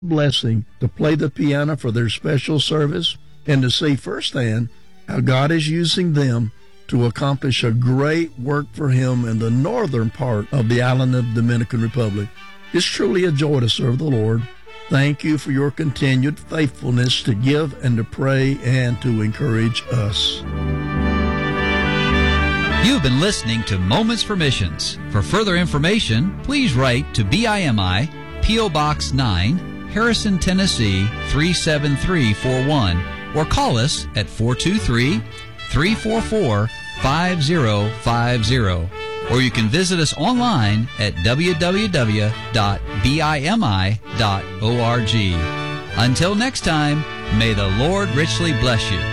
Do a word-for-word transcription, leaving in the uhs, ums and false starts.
blessing to play the piano for their special service and to see firsthand how God is using them to accomplish a great work for Him in the northern part of the island of Dominican Republic. It's truly a joy to serve the Lord. Thank you for your continued faithfulness to give and to pray and to encourage us. You've been listening to Moments for Missions. For further information, please write to B I M I, P O Box nine, Harrison, Tennessee three seven three four one, or call us at four two three, three four four, five zero five zero. Or you can visit us online at w w w dot b i m i dot org. Until next time, may the Lord richly bless you.